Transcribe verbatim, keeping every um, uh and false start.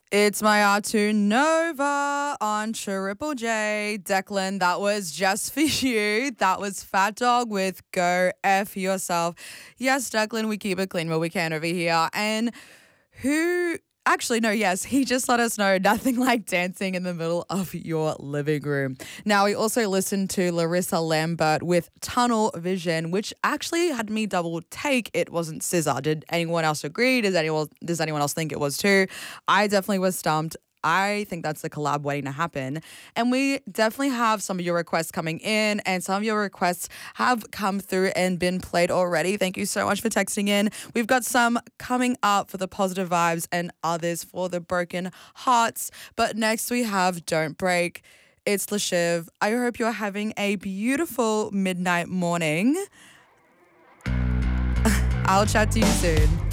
It's my R two Nova on Triple J. Declan, that was just for you. That was Fat Dog with Go F Yourself. Yes, Declan, we keep it clean where we can over here. And who... Actually, no, yes, he just let us know nothing like dancing in the middle of your living room. Now, we also listened to Larissa Lambert with Tunnel Vision, which actually had me double take it wasn't S Z A. Did anyone else agree? Does anyone, does anyone else think it was too? I definitely was stumped. I think that's the collab waiting to happen. And we definitely have some of your requests coming in, and some of your requests have come through and been played already. Thank you so much for texting in. We've got some coming up for the positive vibes and others for the broken hearts. But next we have Don't Break. It's LaShiv. I hope you're having a beautiful midnight morning. I'll chat to you soon.